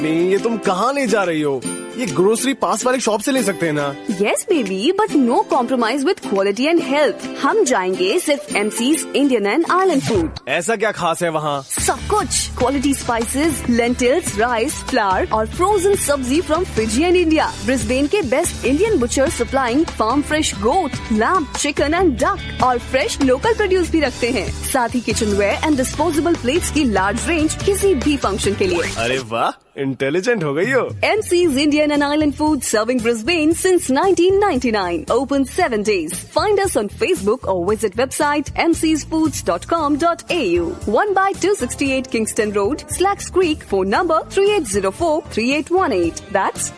नहीं, ये तुम कहाँ ले जा रही हो? ये ग्रोसरी पास वाले शॉप से ले सकते हैं ना? Yes baby, but no compromise with quality and health. हम जाएंगे सिर्फ MC's Indian and Island Food. ऐसा क्या खास है वहाँ? सब कुछ quality spices, lentils, rice, flower और फ्रोजन सब्जी from Fiji and India. Brisbane के best Indian butcher supplying farm fresh goat, lamb, chicken and duck और फ्रेश लोकल प्रोड्यूस भी रखते हैं. साथ ही kitchen where and disposable plates की लार्ज रेंज किसी भी फंक्शन के लिए. अरे वाह, इंटेलिजेंट हो गई हो. MC's Indian and Island Food serving Brisbane since 1999. Open 7 days. Find us on Facebook or visit website mcsfoods.com.au. 1/268 Kingston Road, Slacks Creek. Phone number 3804-3818. That's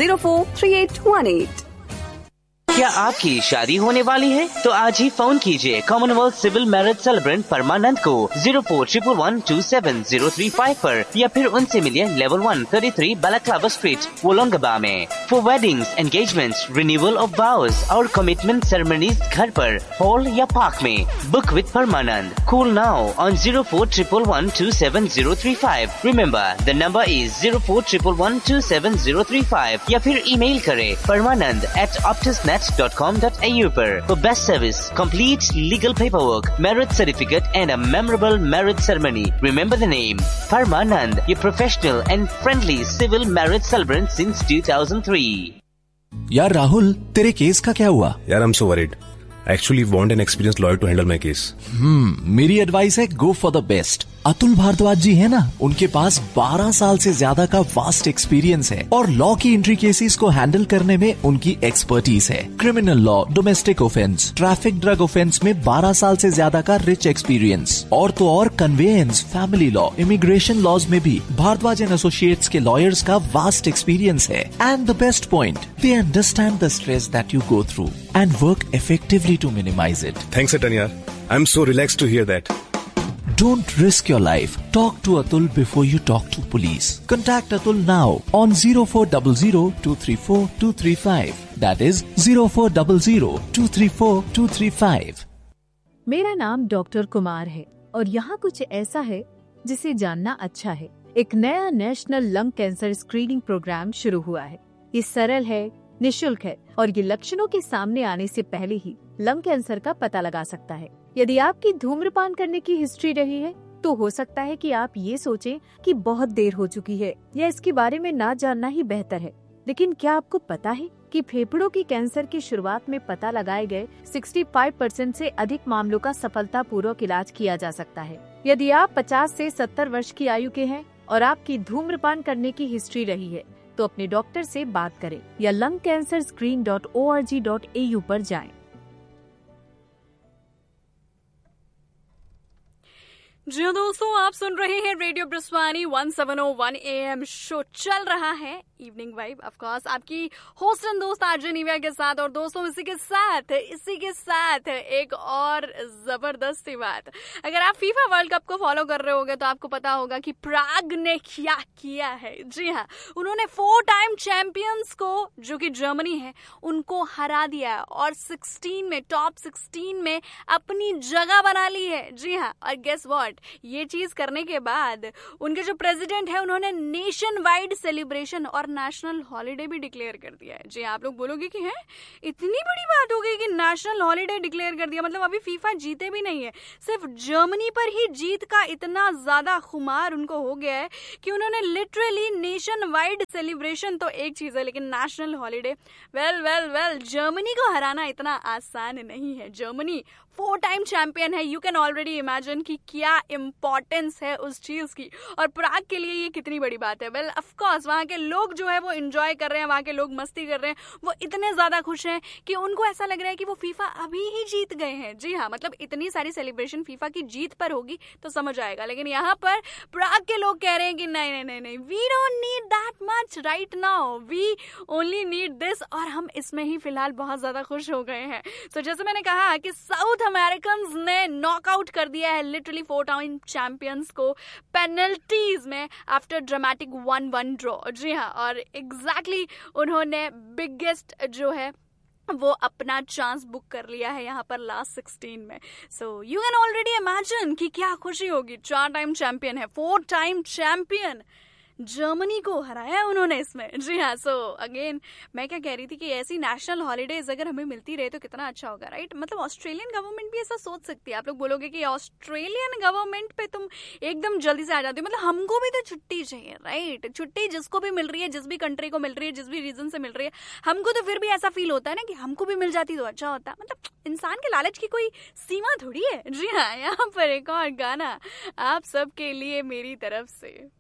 3804-3818. क्या आपकी शादी होने वाली है? तो आज ही फोन कीजिए कॉमनवेल्थ सिविल मैरिज सेलिब्रेंट परमानंद को 0411277035 पर या फिर उनसे मिलिए लेवल 1 33 बालाक्लाबा स्ट्रीट वोलोंगबा में. For weddings, engagements, renewal of वाउज और कमिटमेंट सेरेमनीज घर पर, हॉल या पार्क में. Book with Parmanand. Call now on 0411127035. Remember the number is 0411127035 या फिर ईमेल करें permanand@optusnet.com.au पर. For best service, complete legal paperwork, marriage certificate and a memorable marriage ceremony. Remember the name Parmanand, your professional and friendly civil marriage celebrant since 2003. यार राहुल, तेरे case का क्या हुआ? यार I'm so worried. I actually want an experienced lawyer to handle my case. मेरी advice है go for the best. Atul Bhardwaj जी है ना, उनके पास 12 साल से ज्यादा का वास्ट एक्सपीरियंस है और लॉ की एंट्री केसेस को हैंडल करने में उनकी एक्सपर्टीज है. Criminal law, domestic offence, traffic, drug offence में 12 साल से ज्यादा का रिच एक्सपीरियंस. और तो और conveyance, family law, immigration laws में भी भारद्वाज एंड एसोसिएट्स के लॉयर्स का वास्ट एक्सपीरियंस है. And the best point, they understand the stress that you go through and work effectively to minimize it. Thanks, Atanya. I'm so relaxed to hear that. Don't risk your life. Talk to Atul before you talk to police. Contact Atul now on 0400-234-235. That is 0400-234-235. मेरा नाम doctor Kumar है और यहाँ कुछ ऐसा है जिसे जानना अच्छा है. एक नया national lung cancer screening programme शुरू हुआ है. ये सरल है, निशुल्क है और ये लक्षणों के सामने आने से पहले ही लंग कैंसर का पता लगा सकता है. यदि आपकी धूम्रपान करने की हिस्ट्री रही है तो हो सकता है कि आप ये सोचें कि बहुत देर हो चुकी है या इसके बारे में ना जानना ही बेहतर है. लेकिन क्या आपको पता है कि फेफड़ों की कैंसर की शुरुआत में पता लगाए गए 65% से अधिक मामलों का सफलतापूर्वक इलाज किया जा सकता है. यदि आप 50 से 70 वर्ष की आयु के हैं और आपकी धूम्रपान करने की हिस्ट्री रही है तो अपने डॉक्टर से बात करें या lungcancerscreen.org.au पर जाएं. जी दोस्तों, आप सुन रहे हैं रेडियो ब्रिस्वानी 1701 AM. शो चल रहा है इवनिंग वाइब, ऑफ कोर्स आपकी होस्ट एंड दोस्त आरजे निव्या के साथ. और दोस्तों इसी के साथ एक और जबरदस्त सी बात. अगर आप फीफा वर्ल्ड कप को फॉलो कर रहे होंगे तो आपको पता होगा कि प्राग ने क्या किया है. जी हाँ, उन्होंने 4 टाइम चैंपियंस को, जो कि जर्मनी है, उनको हरा दिया और 16 में, टॉप 16 में अपनी जगह बना ली है. जी हाँ, और गेस व्हाट, ये चीज करने के बाद उनके जो प्रेसिडेंट है उन्होंने नेशन वाइड सेलिब्रेशन और नेशनल हॉलिडे भी डिक्लेयर कर दिया है. जी आप लोग बोलोगे कि है इतनी बड़ी बात हो गई कि नेशनल हॉलिडे डिक्लेयर कर दिया, मतलब अभी फीफा जीते भी नहीं है. सिर्फ जर्मनी पर ही जीत का इतना ज्यादा खुमार उनको हो गया है कि उन्होंने लिटरली नेशन वाइड सेलिब्रेशन तो एक चीज है, लेकिन नेशनल हॉलिडे, वेल जर्मनी को हराना इतना आसान नहीं है. जर्मनी 4 टाइम चैंपियन है. यू कैन ऑलरेडी इमेजिन कि क्या इंपॉर्टेंस है उस चीज की और प्राग के लिए ये कितनी बड़ी बात है. वेल ऑफ कोर्स वहाँ के लोग जो है वो एंजॉय कर रहे हैं, वहाँ के लोग मस्ती कर रहे हैं, वो इतने ज्यादा खुश हैं कि उनको ऐसा लग रहा है कि वो फीफा अभी ही जीत गए हैं. जी हाँ, मतलब इतनी सारी सेलिब्रेशन फीफा की जीत पर होगी तो समझ आएगा, लेकिन यहाँ पर प्राग के लोग कह रहे हैं कि नहीं, we don't need that much right now, we only need this. और हम इसमें ही फिलहाल बहुत ज्यादा खुश हो गए हैं. तो जैसे मैंने कहा कि साउथ अमेरिकन्स ने नॉकआउट कर दिया है लिटरली 4 टाइम चैंपियंस को पेनल्टीज में आफ्टर ड्रामेटिक 1-1 ड्रॉ. जी हाँ, और एग्जैक्टली उन्होंने बिगेस्ट जो है वो अपना चांस बुक कर लिया है यहाँ पर लास्ट 16 में. So you can already imagine कि क्या खुशी होगी. 4 टाइम चैंपियन है, 4 टाइम चैंपियन. जर्मनी को हराया उन्होंने इसमें। जी हाँ, सो अगेन मैं क्या कह रही थी कि ऐसी नेशनल हॉलीडेज अगर हमें मिलती रहे तो कितना अच्छा होगा, राइट। मतलब ऑस्ट्रेलियन गवर्नमेंट भी ऐसा सोच सकती है। आप लोग बोलोगे कि ऑस्ट्रेलियन गवर्नमेंट पे तुम एकदम जल्दी से आ जाती हो, मतलब हमको भी तो छुट्टी चाहिए, राइट। छुट्टी जिसको भी मिल रही है, जिस भी कंट्री को मिल रही है, जिस भी रीजन से मिल रही है, हमको तो फिर भी ऐसा फील होता है ना कि हमको भी मिल जाती तो अच्छा होता। मतलब इंसान के लालच की कोई सीमा थोड़ी है। जी हाँ, यहाँ पर एक और गाना आप सबके लिए मेरी तरफ से।